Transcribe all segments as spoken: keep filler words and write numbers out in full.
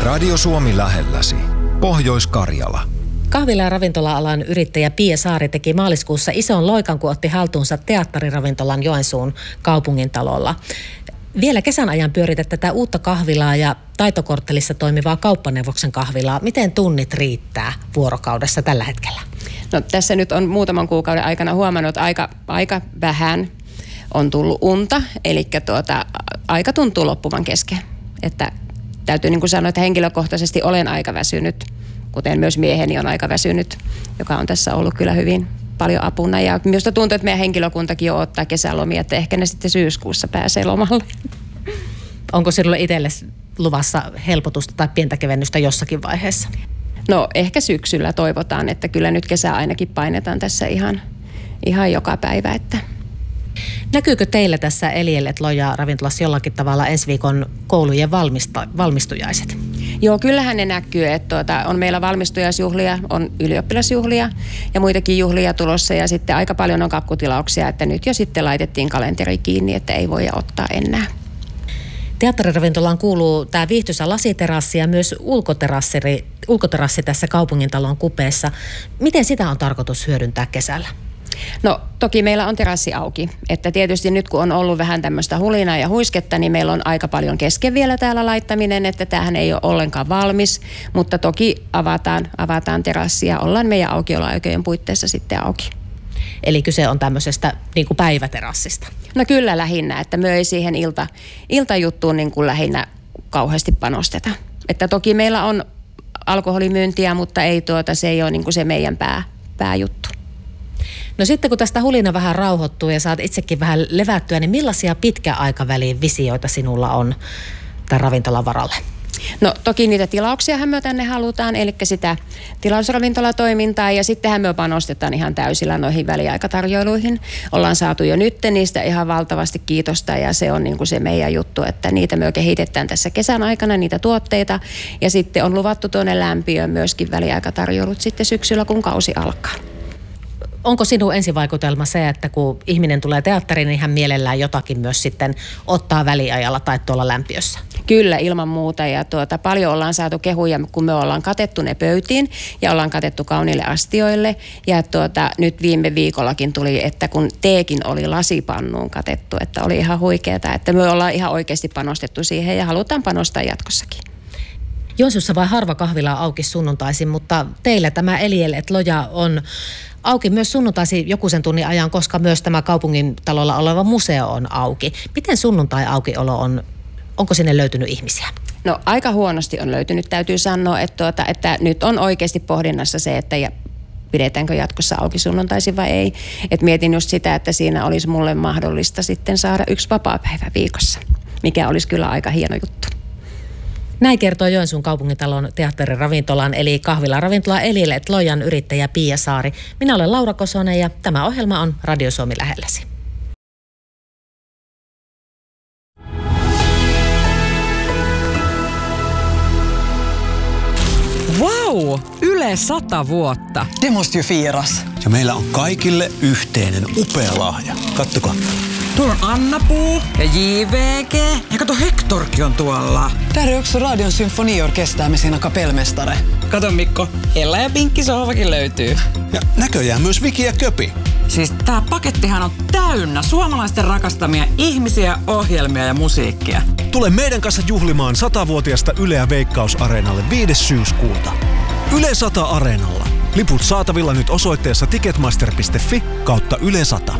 Radio Suomi lähelläsi. Pohjois-Karjala. Kahvila- ja ravintola-alan yrittäjä Pia Saari teki maaliskuussa ison loikan, kun otti haltuunsa teatteriravintolan Joensuun kaupungintalolla. Vielä kesän ajan pyörität tätä uutta kahvilaa ja Taitokorttelissa toimivaa kauppaneuvoksen kahvilaa. Miten tunnit riittää vuorokaudessa tällä hetkellä? No, tässä nyt on muutaman kuukauden aikana huomannut, että aika, aika vähän on tullut unta, eli tuota, aika tuntuu loppuvan kesken. Että täytyy niin kuin sanoa, että henkilökohtaisesti olen aika väsynyt, kuten myös mieheni on aika väsynyt, joka on tässä ollut kyllä hyvin paljon apuna. Ja minusta tuntuu, että meidän henkilökuntakin jo ottaa kesälomia, että ehkä ne sitten syyskuussa pääsee lomalle. Onko sinulle itselle luvassa helpotusta tai pientä kevennystä jossakin vaiheessa? No ehkä syksyllä toivotaan, että kyllä nyt kesä ainakin painetaan tässä ihan, ihan joka päivä. Että. Näkyykö teillä tässä Eliel Loja ravintolassa jollakin tavalla ensi viikon koulujen valmista, valmistujaiset? Joo, kyllähän ne näkyy, että tuota, on meillä valmistujaisjuhlia, on ylioppilasjuhlia ja muitakin juhlia tulossa ja sitten aika paljon on kakkutilauksia, että nyt jo sitten laitettiin kalenteri kiinni, että ei voi ottaa enää. Teatteriravintolaan kuuluu tämä viihtyisä lasiterassi ja myös ulkoterassi, ulkoterassi tässä kaupungintalon kupeessa. Miten sitä on tarkoitus hyödyntää kesällä? No toki meillä on terassi auki, että tietysti nyt kun on ollut vähän tämmöistä hulinaa ja huisketta, niin meillä on aika paljon kesken vielä täällä laittaminen, että tämähän ei ole ollenkaan valmis, mutta toki avataan, avataan terassi ja ollaan meidän aukioloaikojen puitteissa sitten auki. Eli kyse on tämmöisestä niin kuin päiväterassista? No kyllä lähinnä, että me ei siihen ilta, iltajuttuun niin kuin lähinnä kauheasti panosteta. Että toki meillä on alkoholimyyntiä, mutta ei tuota, se ei ole niin kuin se meidän pää, pääjuttu. No sitten kun tästä hulina vähän rauhoittuu ja saat itsekin vähän levättyä, niin millaisia pitkän aikavälin visioita sinulla on tämän ravintolan varalle? No toki niitä tilauksiahan me tänne halutaan, eli sitä tilausravintolatoimintaa ja sittenhän me panostetaan ihan täysillä noihin väliaikatarjoiluihin. Ollaan saatu jo nyt niistä ihan valtavasti kiitosta ja se on niin kuin se meidän juttu, että niitä me kehitetään tässä kesän aikana, niitä tuotteita ja sitten on luvattu tuonne lämpiöön myöskin väliaikatarjoilut sitten syksyllä, kun kausi alkaa. Onko sinun ensivaikutelma se, että kun ihminen tulee teatteriin, niin hän mielellään jotakin myös sitten ottaa väliajalla tai tuolla lämpiössä? Kyllä, ilman muuta. Ja tuota, paljon ollaan saatu kehuja, kun me ollaan katettu ne pöytiin ja ollaan katettu kauniille astioille. Ja tuota, nyt viime viikollakin tuli, että kun teekin oli lasipannuun katettu, että oli ihan huikeeta, että me ollaan ihan oikeasti panostettu siihen ja halutaan panostaa jatkossakin. Joensuussa vai harva kahvila auki sunnuntaisin, mutta teillä tämä Eliel Loja on auki myös sunnuntaisin joku sen tunnin ajan, koska myös tämä kaupungintalolla oleva museo on auki. Miten sunnuntai-aukiolo on, onko sinne löytynyt ihmisiä? No aika huonosti on löytynyt, täytyy sanoa, että, tuota, että nyt on oikeasti pohdinnassa se, että ja pidetäänkö jatkossa auki sunnuntaisin vai ei. Et mietin just sitä, että siinä olisi mulle mahdollista sitten saada yksi vapaapäivä viikossa, mikä olisi kyllä aika hieno juttu. Näin kertoo Joensuun kaupungintalon teatteriravintolan eli kahvila-ravintola Eliel Lojan yrittäjä Pia Saari. Minä olen Laura Kosonen ja tämä ohjelma on Radio Suomi lähelläsi. Wow! Yle sata vuotta. Det måste ju firas. Ja meillä on kaikille yhteinen upea lahja. Kattokaa. Tuolla on Anna-Puu ja J V G. Ja kato, Hektorkin on tuolla. Där är också Radion symfoniorkester med sina kapellmästare. Kato Mikko, Ella ja Pinkki sohvakin löytyy. Ja näköjään myös Viki ja Köpi. Siis tää pakettihan on täynnä suomalaisten rakastamia ihmisiä, ohjelmia ja musiikkia. Tule meidän kanssa juhlimaan satavuotiaasta Yleä Veikkaus-areenalle viides syyskuuta. Yle sata Areenalla. Liput saatavilla nyt osoitteessa ticketmaster piste fi kautta Yle sata.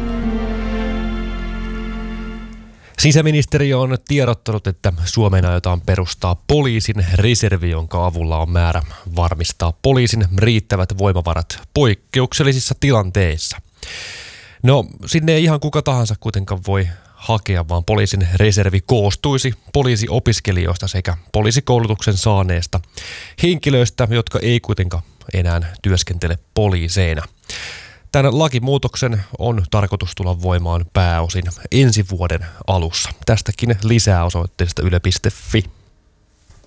Sisäministeriö on tiedottanut, että Suomeen aiotaan perustaa poliisin reservi, jonka avulla on määrä varmistaa poliisin riittävät voimavarat poikkeuksellisissa tilanteissa. No, sinne ei ihan kuka tahansa kuitenkaan voi hakea, vaan poliisin reservi koostuisi poliisiopiskelijoista sekä poliisikoulutuksen saaneista henkilöistä, jotka ei kuitenkaan enää työskentele poliiseina. Tämän lakimuutoksen on tarkoitus tulla voimaan pääosin ensi vuoden alussa. Tästäkin lisää osoitteesta yle piste fi.